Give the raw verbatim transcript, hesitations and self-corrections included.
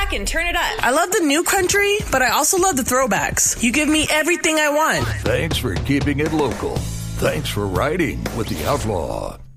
and turn it up. I love the new country, but I also love the throwbacks. You give me everything I want. Thanks for keeping it local. Thanks for riding with the Outlaw.